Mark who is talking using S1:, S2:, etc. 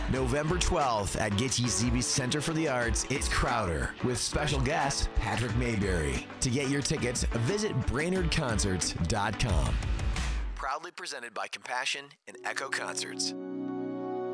S1: November 12th at Gitche Center for the Arts, it's Crowder with special guest Patrick Mayberry. To get your tickets, visit BrainerdConcerts.com. Proudly presented by Compassion and Echo Concerts.